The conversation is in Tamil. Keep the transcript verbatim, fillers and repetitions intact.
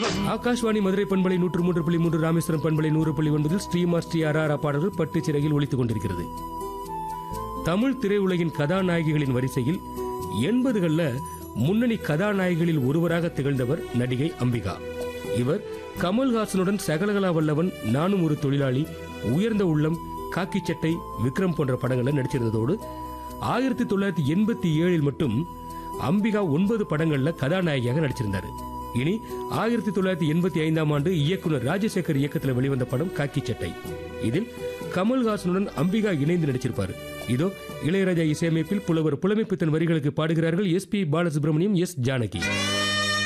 ஆகாஷ்வாணி மதுரை பண்பலை நூற்று மூன்று புள்ளி மூன்று, ராமேஸ்வரம் பண்பலை நூறு புள்ளி ஒன்பதில் ஸ்ரீமா ஸ்ரீ ஆராரா பாடல்கள் பட்டு சிறகில் ஒலித்துக் கொண்டிருக்கிறது. தமிழ் திரையுலகின் கதாநாயகிகளின் வரிசையில் எண்பதுகள்ல முன்னணி கதாநாயகிகளில் ஒருவராக திகழ்ந்தவர் நடிகை அம்பிகா. இவர் கமல்ஹாசனுடன் சகலகலா வல்லவன், நானும் ஒரு தொழிலாளி, உயர்ந்த உள்ளம், காக்கி சட்டை, விக்ரம் போன்ற படங்களில் நடிச்சிருந்ததோடு ஆயிரத்தி தொள்ளாயிரத்தி எண்பத்தி ஏழில் மட்டும் அம்பிகா ஒன்பது படங்கள்ல கதாநாயகியாக நடிச்சிருந்தார். இனி ஆயிரத்தி தொள்ளாயிரத்தி எண்பத்தி ஐந்தாம் ஆண்டு இயக்குனர் ராஜசேகர் இயக்கத்தில் வெளிவந்த படம் காக்கி சட்டை. இதில் கமல்ஹாசனுடன் அம்பிகா இணைந்து நடிச்சிருப்பார். இதோ இளையராஜா இசையமைப்பில் புலவர் புலமைப்பித்தன் வரிகளுக்கு பாடுகிறார்கள் S B Balasubramaniam, S Janaki.